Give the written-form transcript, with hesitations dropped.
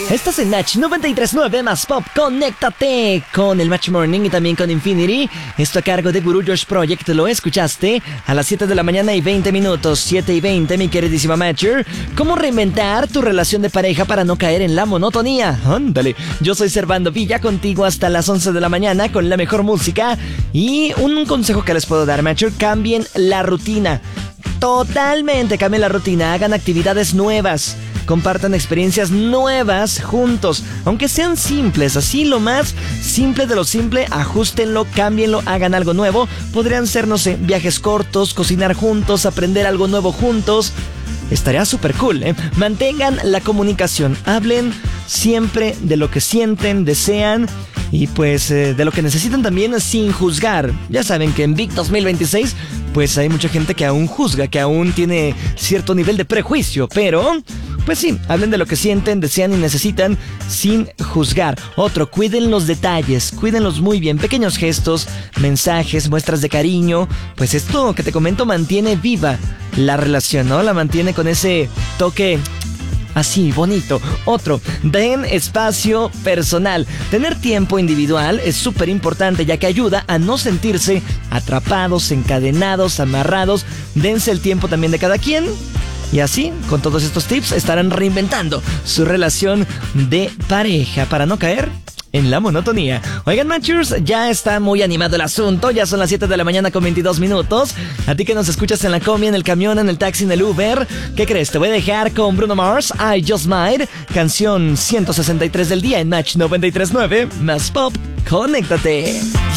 Estás en Match 93.9 más Pop. Conéctate con el Match Morning y también con Infinity. Esto a cargo de Guru Josh Project. Lo escuchaste a las 7 de la mañana y 20 minutos. 7 y 20, mi queridísima Matcher. ¿Cómo reinventar tu relación de pareja para no caer en la monotonía? Ándale. Yo soy Servando Villa, contigo hasta las 11 de la mañana con la mejor música. Y un consejo que les puedo dar, Matcher: cambien la rutina. Totalmente cambien la rutina. Hagan actividades nuevas. Compartan experiencias nuevas juntos, aunque sean simples, así lo más simple de lo simple, ajustenlo, cámbienlo, hagan algo nuevo. Podrían ser, no sé, viajes cortos, cocinar juntos, aprender algo nuevo juntos. Estaría súper cool, ¿eh? Mantengan la comunicación, hablen siempre de lo que sienten, desean y pues de lo que necesitan también sin juzgar. Ya saben que en Vic 2026 pues hay mucha gente que aún juzga, que aún tiene cierto nivel de prejuicio, pero pues sí, hablen de lo que sienten, desean y necesitan sin juzgar. Otro, cuiden los detalles, cuídenlos muy bien. Pequeños gestos, mensajes, muestras de cariño. Pues esto que te comento mantiene viva la relación, ¿no? La mantiene con ese toque así, bonito. Otro, den espacio personal. Tener tiempo individual es súper importante, ya que ayuda a no sentirse atrapados, encadenados, amarrados. Dense el tiempo también de cada quien. Y así, con todos estos tips, estarán reinventando su relación de pareja para no caer en la monotonía. Oigan, Matchers, ya está muy animado el asunto. Ya son las 7 de la mañana con 22 minutos. A ti que nos escuchas en la combi, en el camión, en el taxi, en el Uber, ¿qué crees? Te voy a dejar con Bruno Mars, I Just Might, canción 163 del día en Match 93.9 más Pop. Conéctate.